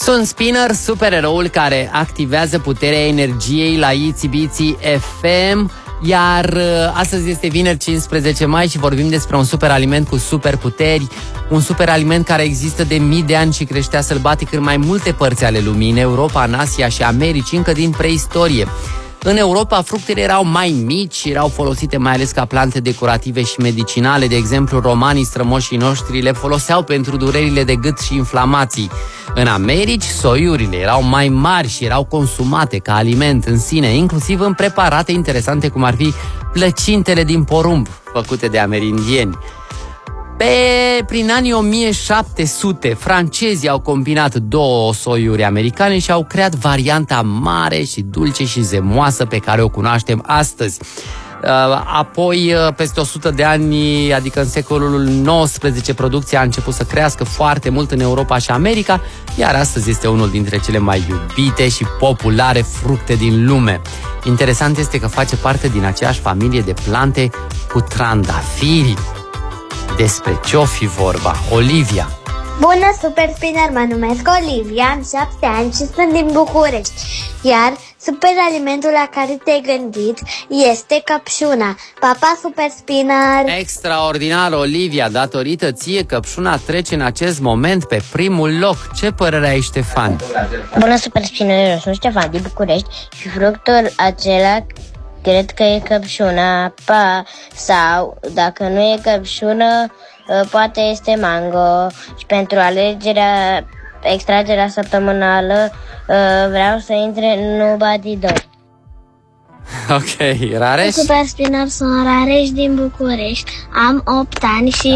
Sunt Spinner, supereroul care activează puterea energiei la Itsy Bitsy FM. Iar astăzi este vineri 15 mai și vorbim despre un superaliment cu superputeri. Un superaliment care există de mii de ani și creștea sălbatic în mai multe părți ale lumii, în Europa, în Asia și Americi, încă din preistorie. În Europa, fructele erau mai mici și erau folosite mai ales ca plante decorative și medicinale. De exemplu, romanii, strămoșii noștri, le foloseau pentru durerile de gât și inflamații. În Americi, soiurile erau mai mari și erau consumate ca aliment în sine, inclusiv în preparate interesante, cum ar fi plăcintele din porumb, făcute de amerindieni. Prin anii 1700, francezii au combinat două soiuri americane și au creat varianta mare și dulce și zemoasă pe care o cunoaștem astăzi. Apoi, peste 100 de ani, adică în secolul XIX, producția a început să crească foarte mult în Europa și America, iar astăzi este unul dintre cele mai iubite și populare fructe din lume. Interesant este că face parte din aceeași familie de plante cu trandafirii. Despre ce-o fi vorba? Olivia. Bună, Super Spinner, mă numesc Olivia, am 7 ani și sunt din București. Iar superalimentul la care te-ai gândit este căpșuna. Papa, Super Spinner! Extraordinar, Olivia! Datorită ție, căpșuna trece în acest moment pe primul loc. Ce părere ai, Ștefan? Bună, Super Spinner, eu sunt Ștefan din București și fructul acela cred că e căpșuna, sau dacă nu e căpșună, poate este mango. Și pentru extragerea săptămânală, vreau să intre Nobody Dog. Ok, Rareș? Super Spinner, sunt Rareș din București, am 8 ani și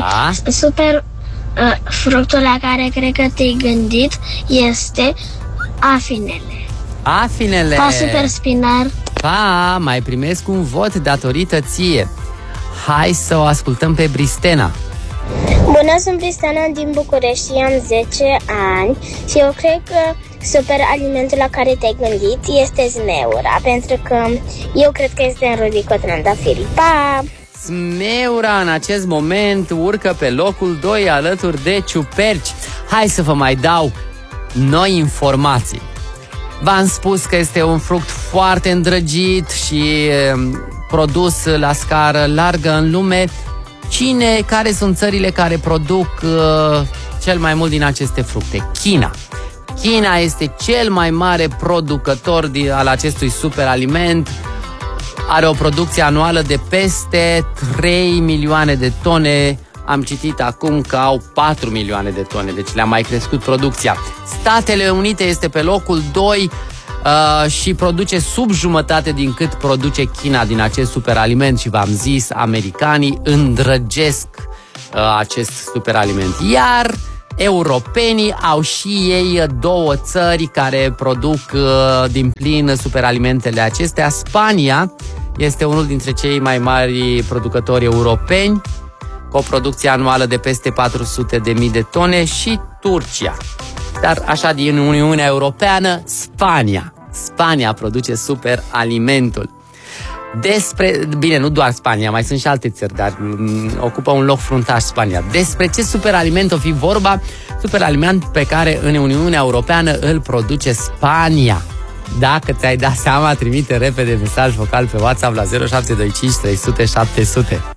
fructul la care cred că te-ai gândit este afinele. Afinele! Pa, Super Spinner! Pa, mai primesc un vot datorită ție. Hai să o ascultăm pe Bristena. Bună, sunt Bristena din București și am 10 ani și eu cred că superalimentul la care te-ai gândit este zmeura, pentru că eu cred că este înrodit cu trandafirii. Pa! Zmeura în acest moment urcă pe locul 2 alături de ciuperci. Hai să vă mai dau noi informații. V-am spus că este un fruct foarte îndrăgit și produs la scară largă în lume. Care sunt țările care produc cel mai mult din aceste fructe? China. China este cel mai mare producător al acestui superaliment. Are o producție anuală de peste 3 milioane de tone. Am citit acum că au 4 milioane de tone, deci le-a mai crescut producția. Statele Unite este pe locul 2 și produce sub jumătate din cât produce China din acest superaliment. Și v-am zis, americanii îndrăgesc acest superaliment. Iar europenii au și ei două țări care produc din plin superalimentele acestea. Spania este unul dintre cei mai mari producători europeni, cu o producție anuală de peste 400.000 de tone, și Turcia. Dar așa, din Uniunea Europeană, Spania produce superalimentul. Bine, nu doar Spania, mai sunt și alte țări, dar ocupă un loc fruntaș Spania. Despre ce superaliment o fi vorba? Superaliment pe care în Uniunea Europeană îl produce Spania. Dacă ți-ai dat seama, trimite repede mesaj vocal pe WhatsApp la 0725 300 700.